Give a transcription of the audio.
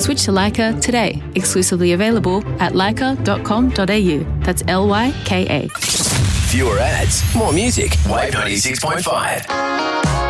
Switch to Leica today. Exclusively available at leica.com.au. That's LYKA. Fewer ads, more music. Wave 96.5.